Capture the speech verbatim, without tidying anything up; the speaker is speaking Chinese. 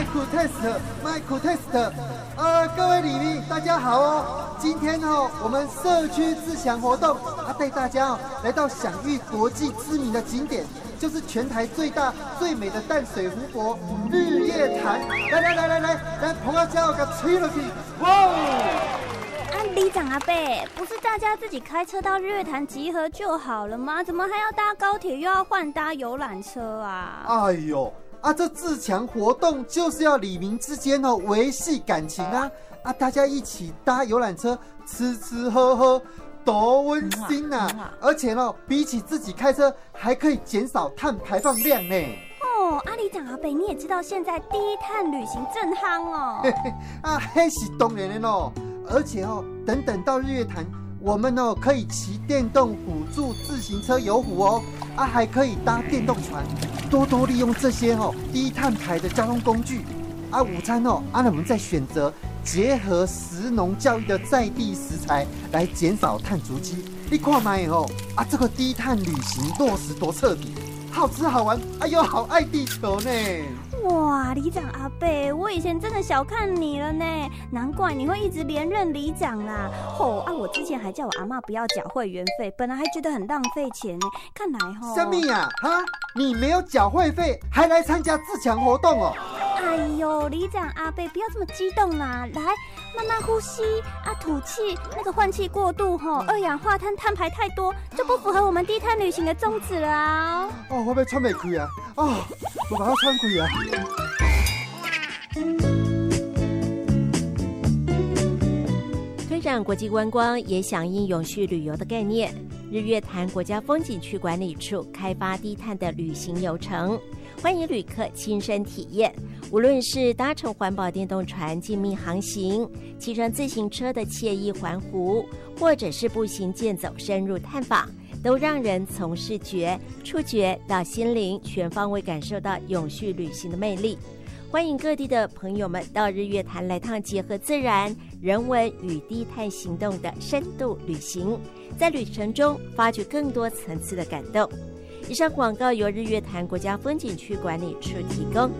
Mic test Mic test， 呃，各位里民大家好哦。今天哦，我们社区自强活动啊，带大家哦来到享誉国际知名的景点，就是全台最大最美的淡水湖泊日月潭。来来来来来，来捧个脚给吹落去，哇！ 啊，里长阿伯，不是大家自己开车到日月潭集合就好了吗？怎么还要搭高铁，又要换搭游览车啊？ 哎呦！啊，这自强活动就是要里民之间哦维系感情啊！啊，大家一起搭游览车，吃吃喝喝，多温馨呐、啊！而且呢，比起自己开车，还可以减少碳排放量呢。 哦，阿里长阿伯，你也知道现在低碳旅行正夯哦。 嘿嘿，啊，那是当然的哦。而且哦，等等到日月潭，我们哦可以骑电动辅助自行车游湖哦，啊，还可以搭电动船，多多利用这些哦低碳排的交通工具。啊，午餐哦，啊，那我们再选择结合食农教育的在地食材来减少碳足迹。你看嘛哦，啊，这个低碳旅行落实多彻底，好吃好玩，哎呦，好爱地球呢！ 哇，里长阿伯，我以前真的小看你了呢，难怪你会一直连任里长啦。吼、哦、啊，我之前还叫我阿嬷不要缴会员费，本来还觉得很浪费钱呢，看来吼。 什么呀？哈，你没有缴会费，还来参加自强活动哦？ 哎呦，里长阿伯，不要这么激动啦，来，慢慢呼吸啊，吐气，那个换气过度吼，二氧化碳碳排太多，就不符合我们低碳旅行的宗旨了啊。 哦，我要喘不开啊！哦，我把它喘开啊！ 推展国际观光也响应永续旅游的概念，日月潭国家风景区管理处开发低碳的旅行游程，欢迎旅客亲身体验。无论是搭乘环保电动船静谧航行，骑乘自行车的惬意环湖，或者是步行健走深入探访，都让人从视觉、触觉到心灵全方位感受到永续旅行的魅力。欢迎各地的朋友们到日月潭来趟结合自然、人文与低碳行动的深度旅行，在旅程中发掘更多层次的感动。以上广告由日月潭国家风景区管理处提供。